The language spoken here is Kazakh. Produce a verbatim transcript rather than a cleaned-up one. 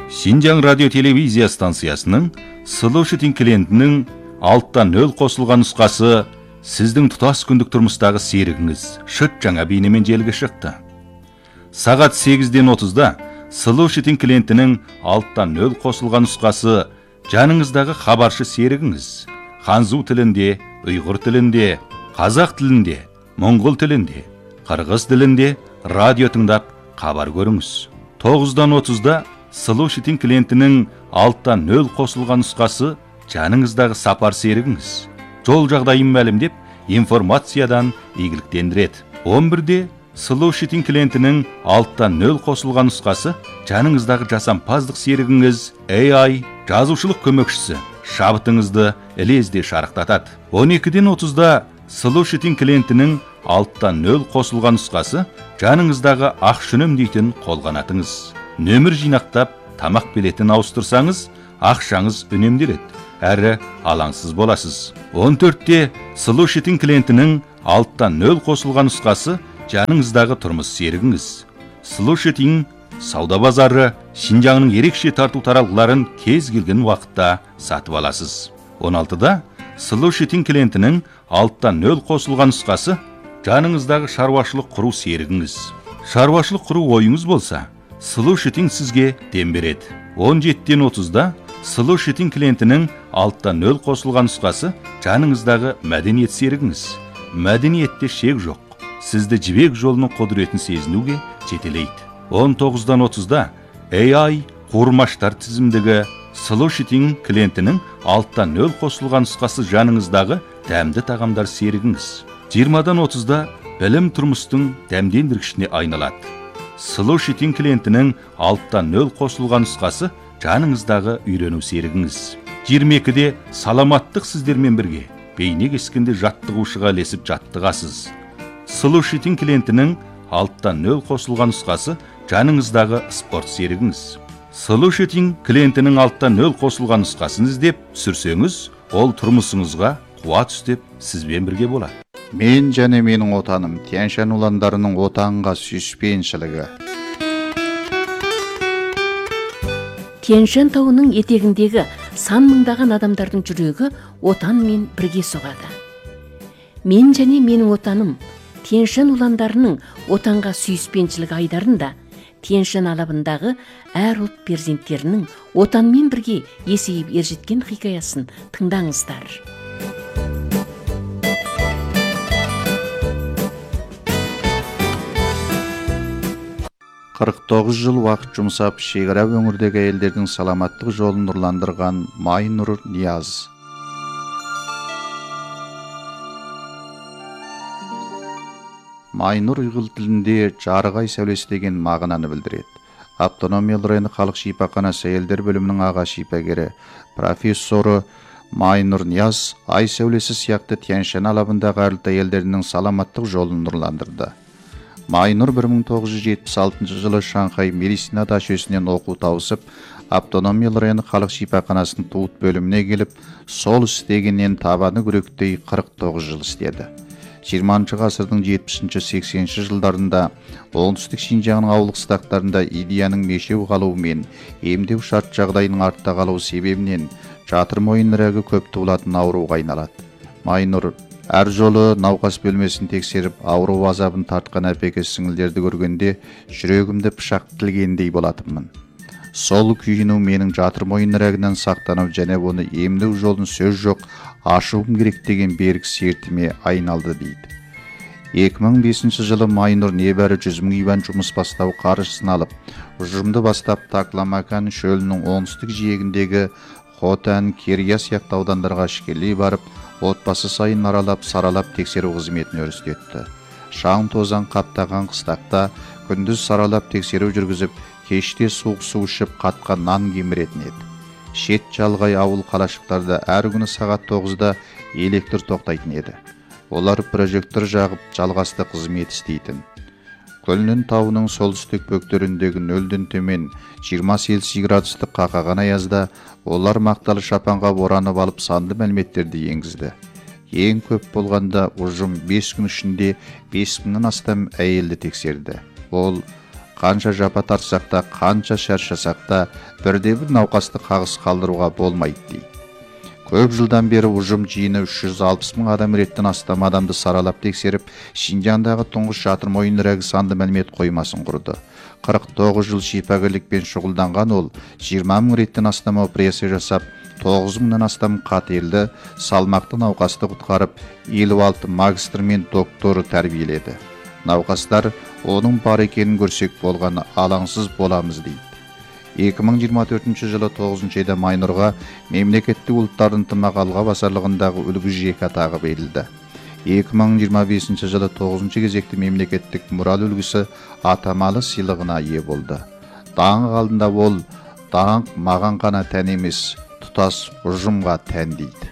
Шинжаң радио телевизия станциясының Слушатель клиентінің алттан нөл қосылған нұсқасы сіздің тұтас күндік тұрмыстағы серігіңіз шыт жаңа бейнемен желіге шықты. Сағат сегізден отызда Слушатель клиентінің алттан нөл қосылған нұсқасы жаныңыздағы хабаршы серігіңіз ханзу тілінде, ұйғыр тілінде, қазақ тілінде, моңғол тілінде, қырғыз тілінде радио тыңдап хабар көріңіз. тоғыздан отызда Слушатель клиентінің алттан нөл қосылған нұсқасы жаныңыздағы сапар серігіңіз жол жағдайын мәлімдеп информациядан игіліктендіреді. он бірде Слушатель клиентінің алттан нөл қосылған нұсқасы жаныңыздағы жасампаздық серігіңіз эй ай жазушылық көмекшісі шабытыңызды ілезде шарықтатады. он екіден отызда Слушатель клиентінің алттан нөл қосылған нұсқасы жаныңыздағы ақшүнім дейтін қолғанатыңыз. Нөмір жинақтап тамақ билетін ауыстырсаңыз ақшаңыз үнемделеді, әрі алаңсыз боласыз. он төртте Слушатель клиентінің алттан нөл қосылған нұсқасы жаныңыздағы тұрмыс серігіңіз. Слушатель сауда базары Шинжаңның ерекше тарту таралғыларын кез келген уақытта сатып аласыз. он алтыда Слушатель клиентінің алттан нөл қосылған нұсқасы жаныңыздағы шаруашылық құру серігіңіз. Шаруашылық құру ойыңыз болса, Слушатель сізге дем береді. он жетіден отызда Слушатель клиентінің алттан нөл қосылған нұсқасы жаныңыздағы мәдениет серігіңіз. Мәдениетте шек жоқ. Сізді жібек жолының құдіретін сезінуге жетелейді. он тоғыздан отызда эй ай қуырмаштар тізімдігі Слушатель клиентінің алттан нөл қосылған нұсқасы жаныңыздағы дәмді тағамдар серігіңіз. жиырмадан отызда білім тұрмыстың дәмдендіргішіне айналады. Слушатель клиентінің алттан нөл қосылған нұсқасы жаныңыздағы үйрену серігіңіз. жиырма екіде саламаттық сіздермен бірге бейне кескенде жаттығушыға ілесіп жаттығасыз. Слушатель клиентінің алттан нөл қосылған нұсқасы жаныңыздағы спорт серігіңіз. Слушатель клиентінің алттан нөл қосылған нұсқасын іздеп түсірсеңіз, ол тұрмысыңызға қуат үстеп сізбен бірге болады. Мен және менің отаным Тянь-Шань уландарының отанға сүйіспеншілігі. Тянь-Шань тауының етегіндегі сан мыңдаған адамдардың жүрегі отанмен бірге соғады. Мен және менің отаным Тянь-Шань уландарының отанға сүйіспеншілігі айдарында Тянь-Шань алабындағы әр ұлт перзенттерінің отанмен бірге есейіп ержеткен хикаясын тыңдаңыздар. қырық тоғыз жыл уақыт жұмсап шекара өңірдегі әйелдердің саламаттық жолын нұрландырған Майнұр Нияз. Майнұр ұйғыр тілінде жарық ай сәулесі деген мағынаны білдіреді. Автономиялы районы халық шипаханасы әйелдер бөлімінің аға шипагері профессоры Майнұр Нияз ай сәулесі сияқты Тянь-Шань алабындағы әрілт әйелдерінің саламаттық жолын нұрландырды. Майнұр бір мың тоғыз жүз жетпіс алтыншы жылы Шанхай медицина дашөсінен оқу тауысып, автономиялы районы халық шипаханасының туыт бөліміне келіп, сол істегеннен табаны күректей қырық тоғыз жыл істеді. жиырмасыншы ғасырдың жетпісінші сексенінші жылдарында оңтүстік Шинжаңның ауылдық қыстақтарында идеяның мешеу қалуымен емдеу шарт жағдайының артта қалуы себебінен жатыр мойын рәгі көп туылатын ауруға айналады. Майнұр әр жолы науқас бөлмесін тексеріп, ауру азабын тартқан әпекесі сіңілдерді көргенде жүрегімді пышақ тілгендей болатынмын. Сол күйіну менің жатыр мойын рәгінен сақтанып, және оны емдеу жолын сөз жоқ ашуым керек деген берік сертіме айналды дейді. екі мың бесінші жылы Майнұр небәрі жүз мың юань жұмыс бастау қаржысын алып, ұжымды бастап Такламакан шөлінің оңтүстік жиегіндегі Хотан, Керия сияқты аудандарға ішкелей барып, отбасы сайын аралап, саралап тексеру қызметін өрістетті. Шаң тозан қаптаған қыстақта күндіз саралап тексеру жүргізіп, кеште суық су ішіп қатқан нан кеміретін еді. Шет жалғай ауыл қалашықтарда әр күні сағат тоғызда электр тоқтайтын еді. Олар прожектор жағып жалғасты қызмет істейтін. Көлнін тауының солтүстік бөктеріндегі нөлден төмен жиырма селси градустық қақаған аязда олар мақталы шапанға оранып алып санды мәліметтерді енгізді. Ең көп болғанда ұжым бес күн ішінде бес мыңнан астам әйелді тексерді. Ол қанша жапа тартсақ та, қанша шаршасақ та, бірде бір науқасты қағыс қалдыруға болмайды дейді. Көп жылдан бері ұжым жиыны үш жүз алпыс мың адам реттен астам адамды саралап тексеріп, Шинжаңдағы тұңғыш жатыр мойын рәгі санды мәлімет қоймасын құрды. қырық тоғыз жыл шипагерлікпен шұғылданған ол, жиырма мың реттен астам операция жасап, тоғыз мыңнан астам қатерлі, салмақты науқасты құтқарып, елу алты магистр мен докторы тәрбиеледі. Науқастар оның бар екенін көрсек болғаны алаңсыз боламыз дейді. екі мың жиырма төртінші жылы тоғызыншы айда Майнұрға мемлекеттік ұлттардың ынтымақ алға басарлығындағы үлгі жек атағы берілді. екі мың жиырма бесінші жылы тоғызыншы кезекті мемлекеттік мұрал үлгісі атамалы сыйлығына ие болды. Даңқ алдында ол, даңқ маған ғана тән емес, тұтас ұжымға тән дейді.